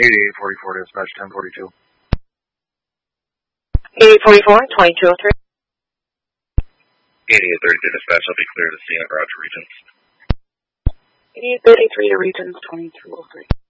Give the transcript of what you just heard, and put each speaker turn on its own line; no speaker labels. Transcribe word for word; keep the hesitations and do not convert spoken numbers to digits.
eighty-eight forty-four dispatch, ten forty-two.
eighty-eight forty-four, twenty-two oh three.
eighty-eight thirty-three dispatch, I'll be clear to scene at Roger Regents.
eighty-eight thirty-three to Regents, twenty-two oh three.